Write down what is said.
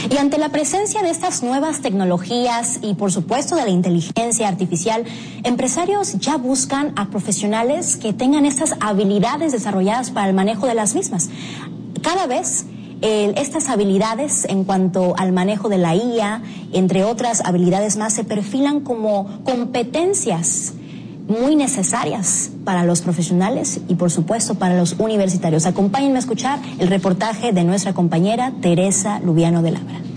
Y ante la presencia de estas nuevas tecnologías y por supuesto de la inteligencia artificial, empresarios ya buscan a profesionales que tengan estas habilidades desarrolladas para el manejo de las mismas. Cada vez estas habilidades en cuanto al manejo de la IA, entre otras habilidades más, se perfilan como competencias muy necesarias para los profesionales y por supuesto para los universitarios. Acompáñenme a escuchar el reportaje de nuestra compañera Teresa Lubiano de Labra.